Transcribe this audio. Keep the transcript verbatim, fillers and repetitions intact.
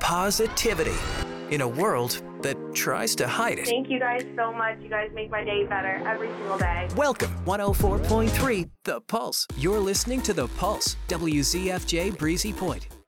positivity in a world that tries to hide it. Thank you guys so much. You guys make my day better every single day. Welcome, one oh four point three The Pulse. You're listening to The Pulse, W Z F J Breezy Point.